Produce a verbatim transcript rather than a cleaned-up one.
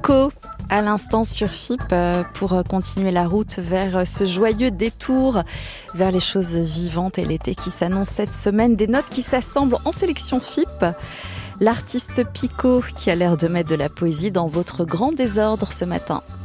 Pico à l'instant sur F I P euh, pour continuer la route vers ce joyeux détour vers les choses vivantes et l'été qui s'annonce cette semaine. Des notes qui s'assemblent en sélection F I P. L'artiste Pico qui a l'air de mettre de la poésie dans votre grand désordre ce matin.